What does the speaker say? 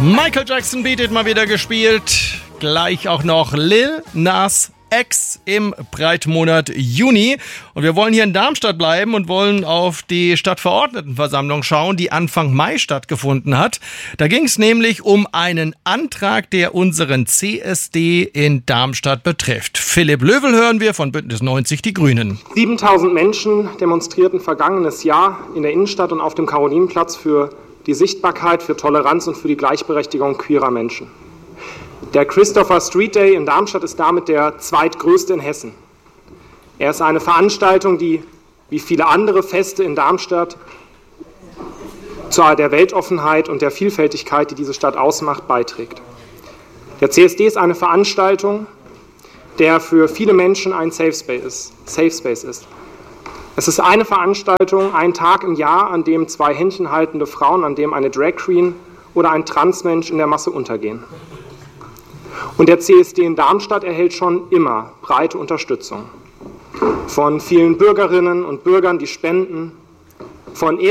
Michael Jackson bietet mal wieder gespielt. Gleich auch noch Lil Nas X im Breitmonat Juni. Und wir wollen hier in Darmstadt bleiben und wollen auf die Stadtverordnetenversammlung schauen, die Anfang Mai stattgefunden hat. Da ging es nämlich um einen Antrag, der unseren CSD in Darmstadt betrifft. Philipp Löwel hören wir von Bündnis 90 Die Grünen. 7000 Menschen demonstrierten vergangenes Jahr in der Innenstadt und auf dem Karolinenplatz für die Sichtbarkeit, für Toleranz und für die Gleichberechtigung queerer Menschen. Der Christopher Street Day in Darmstadt ist damit der zweitgrößte in Hessen. Er ist eine Veranstaltung, die, wie viele andere Feste in Darmstadt, zu der Weltoffenheit und der Vielfältigkeit, die diese Stadt ausmacht, beiträgt. Der CSD ist eine Veranstaltung, der für viele Menschen ein Safe Space ist. Es ist eine Veranstaltung, ein Tag im Jahr, an dem zwei händchenhaltende Frauen, an dem eine Drag Queen oder ein Transmensch in der Masse untergehen. Und der CSD in Darmstadt erhält schon immer breite Unterstützung. Von vielen Bürgerinnen und Bürgern, die spenden, von